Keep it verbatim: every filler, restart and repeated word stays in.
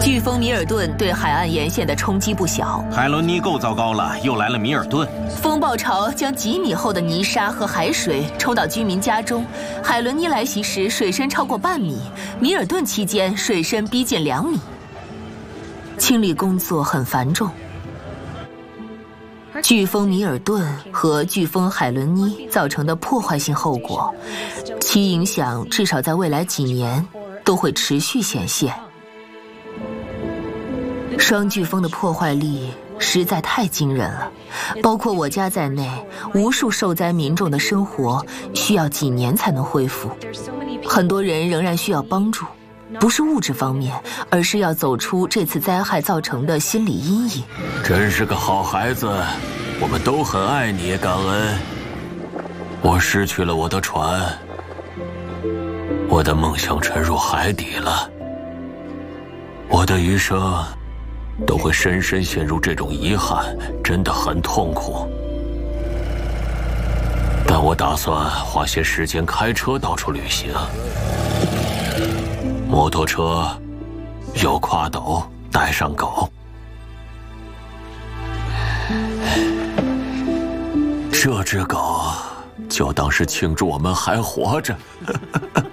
飓风米尔顿对海岸沿线的冲击不小。 海伦妮够糟糕了，又来了米尔顿。 风暴潮将几米厚的泥沙和海水冲到居民家中。海伦妮来袭时，水深超过半米；米尔顿期间，水深逼近两米。清理工作很繁重。飓风米尔顿和飓风海伦妮造成的破坏性后果，其影响至少在未来几年都会持续显现。双飓风的破坏力实在太惊人了，包括我家在内，无数受灾民众的生活需要几年才能恢复。很多人仍然需要帮助，不是物质方面，而是要走出这次灾害造成的心理阴影。 真是个好孩子，我们都很爱你，感恩。我失去了我的船，我的梦想沉入海底了，我的余生都会深深陷入这种遗憾，真的很痛苦。但我打算花些时间开车到处旅行，摩托车有挎斗，带上狗。这只狗就当是庆祝我们还活着。